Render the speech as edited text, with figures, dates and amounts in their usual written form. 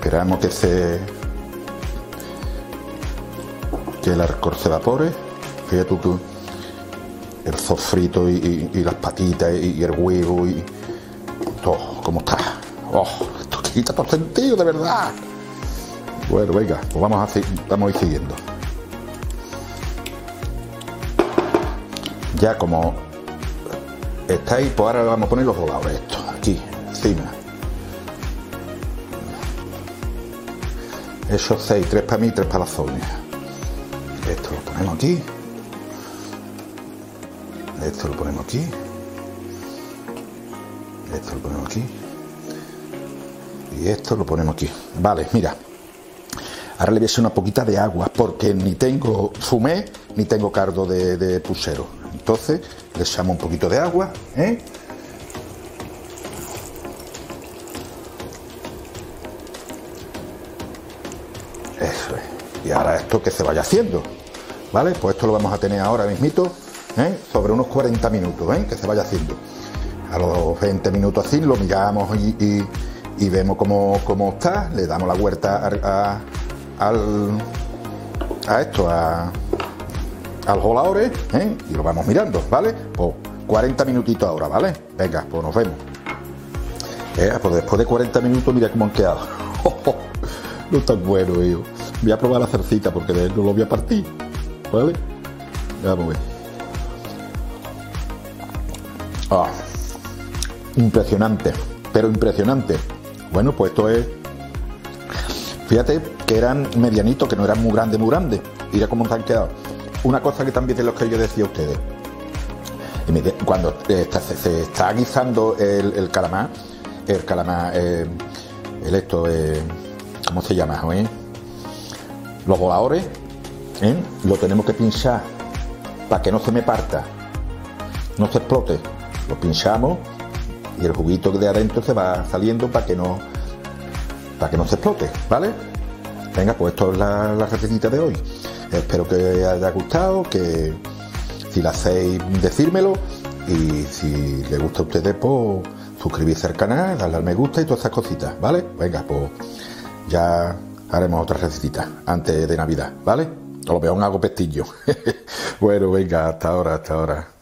Esperamos que el alcohol se evapore. Fíjate tú, el sofrito y las patitas y el huevo y todo, ¿cómo está? ¡Oh! Esto quita todo sentido, de verdad. Bueno, venga, pues vamos a ir siguiendo. Ya como está ahí, pues ahora le vamos a poner los roladores estos, aquí, encima. Esos 6, 3 para mí, 3 para la Sonia. Esto lo ponemos aquí. Esto lo ponemos aquí. Esto lo ponemos aquí. Y esto lo ponemos aquí. Vale, mira. Ahora le voy a echar una poquita de agua, porque ni tengo fumé, ni tengo cardo de pusero. Entonces, le echamos un poquito de agua, ¿eh? Eso es. Y ahora esto que se vaya haciendo, ¿vale? Pues esto lo vamos a tener ahora mismito, ¿eh? Sobre unos 40 minutos, ¿eh? Que se vaya haciendo. A los 20 minutos así lo miramos y vemos cómo está. Le damos la vuelta al voladores, ¿eh? Y lo vamos mirando, ¿vale? Pues 40 minutitos ahora, ¿vale? Venga, pues nos vemos. Pues después de 40 minutos mira cómo han quedado. No tan bueno, hijo. Voy a probar la cercita porque de él no lo voy a partir, ¿vale? Vamos a ver. Impresionante, pero impresionante. Bueno, pues esto es... Fíjate que eran medianitos, que no eran muy grandes. Mira cómo se han quedado. Una cosa que también de lo que yo decía a ustedes, cuando se está guisando el calamar, ¿cómo se llama? Los voladores, lo tenemos que pinchar para que no se me parta, no se explote. Lo pinchamos y el juguito de adentro se va saliendo para que no se explote, ¿vale? Venga, pues esto es la recetita de hoy. Espero que os haya gustado, que si la hacéis, decírmelo, y si les gusta a ustedes, pues suscribirse al canal, darle al me gusta y todas esas cositas, ¿vale? Venga, pues ya haremos otra recetita antes de Navidad, ¿vale? O lo mejor hago pestillo. Bueno, venga, hasta ahora.